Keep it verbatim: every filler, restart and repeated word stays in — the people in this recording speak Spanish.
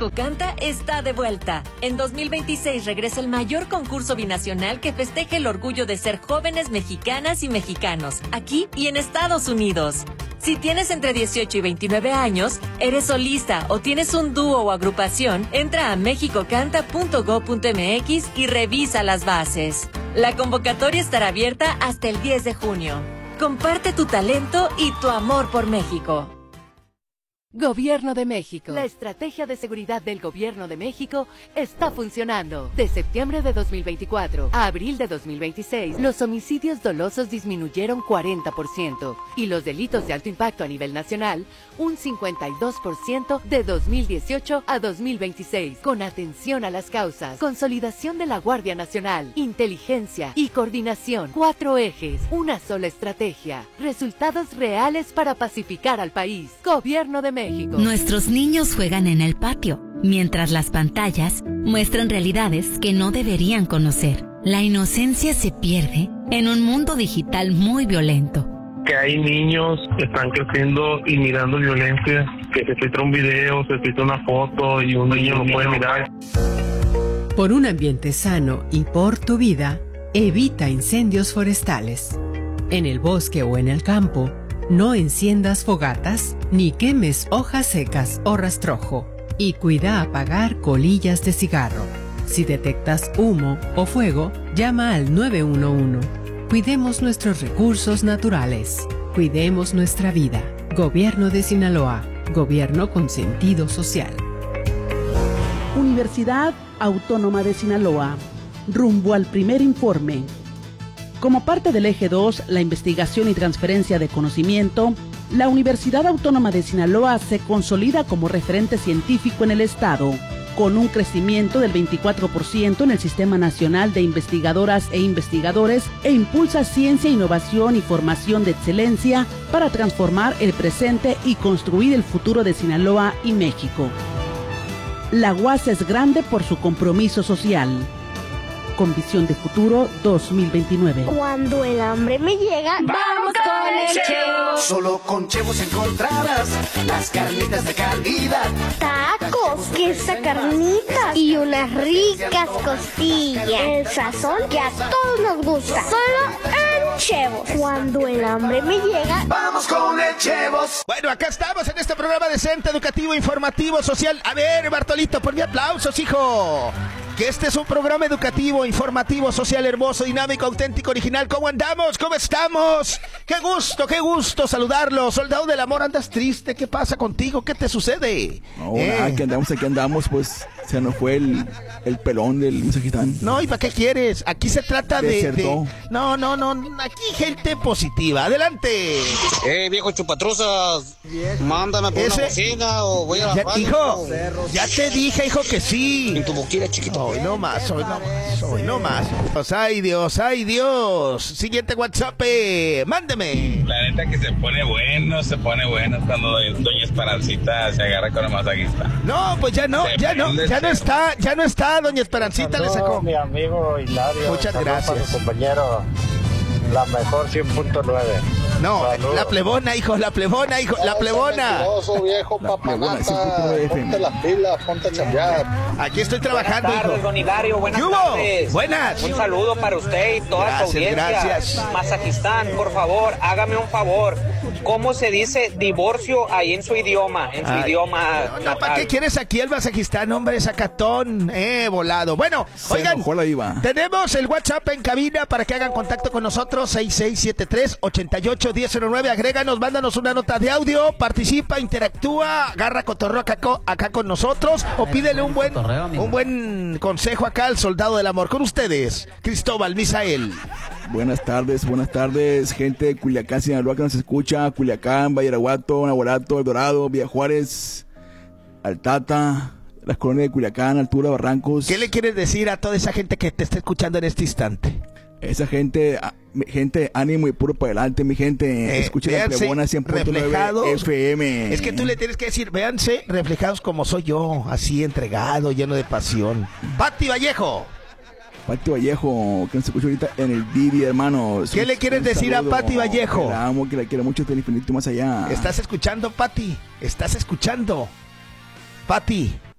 México Canta está de vuelta. En dos mil veintiséis regresa el mayor concurso binacional que festeja el orgullo de ser jóvenes mexicanas y mexicanos, aquí y en Estados Unidos. Si tienes entre dieciocho y veintinueve años, eres solista o tienes un dúo o agrupación, entra a mexico canta punto gob punto eme equis y revisa las bases. La convocatoria estará abierta hasta el diez de junio. Comparte tu talento y tu amor por México. Gobierno de México. La estrategia de seguridad del Gobierno de México está funcionando. De septiembre de dos mil veinticuatro a abril de dos mil veintiséis, los homicidios dolosos disminuyeron cuarenta por ciento y los delitos de alto impacto a nivel nacional un cincuenta y dos por ciento de dos mil dieciocho a dos mil veintiséis. Con atención a las causas, consolidación de la Guardia Nacional, inteligencia y coordinación. Cuatro ejes, una sola estrategia. Resultados reales para pacificar al país. Gobierno de México. México. Nuestros niños juegan en el patio, mientras las pantallas muestran realidades que no deberían conocer. La inocencia se pierde en un mundo digital muy violento. Que hay niños que están creciendo y mirando violencia, que se filtra un video, se filtra una foto y un niño lo puede mirar. Por un ambiente sano y por tu vida, evita incendios forestales. En el bosque o en el campo, no enciendas fogatas ni quemes hojas secas o rastrojo. Y cuida apagar colillas de cigarro. Si detectas humo o fuego, llama al nueve uno uno. Cuidemos nuestros recursos naturales. Cuidemos nuestra vida. Gobierno de Sinaloa. Gobierno con sentido social. Universidad Autónoma de Sinaloa. Rumbo al primer informe. Como parte del eje dos, la investigación y transferencia de conocimiento, la Universidad Autónoma de Sinaloa se consolida como referente científico en el Estado, con un crecimiento del veinticuatro por ciento en el Sistema Nacional de Investigadoras e Investigadores e impulsa ciencia, innovación y formación de excelencia para transformar el presente y construir el futuro de Sinaloa y México. La U A S es grande por su compromiso social. Con visión de futuro dos mil veintinueve. Cuando el hambre me llega, vamos con el Chevo. Solo con Chevos encontrarás las carnitas de calidad. Tacos, queso, carnitas y unas ricas costillas. El sazón que a todos nos gusta. Solo en Chevos. Cuando el hambre me llega, vamos con el Chevos. Bueno, acá estamos en este programa decente, educativo, informativo, social. A ver, Bartolito, por mi aplausos, hijo. Que este es un programa educativo, informativo, social, hermoso, dinámico, auténtico, original. ¿Cómo andamos? ¿Cómo estamos? ¡Qué gusto, qué gusto saludarlo! Soldado del amor, ¿andas triste? ¿Qué pasa contigo? ¿Qué te sucede? No, ¿Eh? aquí andamos, aquí andamos, pues se nos fue el, el pelón del mensajitán. No, ¿y para qué quieres? Aquí se trata de, de... No, no, no, aquí gente positiva. ¡Adelante! Eh, viejo chupatruzas, mándame por Ese... una bocina o voy a la ya, radio. Hijo, ya te dije, hijo, que sí. En tu boquilla, chiquito. Hoy no más, hoy no más, hoy no más. Ay Dios, ay Dios. Siguiente WhatsApp, eh, mándeme. La neta que se pone bueno, se pone bueno cuando Doña Esperancita se agarra con el masajista. No, pues ya no, se ya no, ya no está, ya no está, Doña Esperancita. Saludos, le sacó. Mi amigo Hilario. Muchas gracias. Para su compañero, la mejor cien punto nueve. No, Saludos. La plebona, hijo, la plebona, hijo, no, la plebona. Mentiroso, viejo, papanata. Ponte las pilas, ponte a chambear. Aquí estoy trabajando, buenas tardes, hijo. Don Hilario, buenas tardes. Buenas. Un saludo para usted y toda gracias, su audiencia. Gracias. Masajistán, por favor, hágame un favor. ¿Cómo se dice divorcio ahí en su idioma? En su Ay, idioma no, no, ¿para qué quieres aquí el masajistán, hombre, sacatón? Eh, volado. Bueno, se oigan, tenemos el WhatsApp en cabina para que hagan contacto con nosotros, seis seis siete tres, ocho ocho uno cero cero nueve. Agréganos, mándanos una nota de audio, participa, interactúa, agarra cotorreo acá, acá con nosotros o pídele un buen, un buen consejo acá al soldado del amor. Con ustedes, Cristóbal Misael. Buenas tardes, buenas tardes, gente de Culiacán, Sinaloa que nos escucha, Culiacán, Badiraguato, Navolato, El Dorado, Villa Juárez, Altata, las colonias de Culiacán, Altura, Barrancos. ¿Qué le quieres decir a toda esa gente que te está escuchando en este instante? Esa gente, gente, ánimo y puro para adelante, mi gente. Eh, Escuchen la plebona cien punto nueve F M. Es que tú le tienes que decir, véanse reflejados como soy yo, así entregado, lleno de pasión. Pati Vallejo. Pati Vallejo, que nos escucha ahorita en el Didi, hermanos. ¿Qué le quieres decir a Pati Vallejo? Que la amo, que la quiero mucho, hasta el infinito más allá. ¿Estás escuchando, Pati? ¿Estás escuchando? Pati.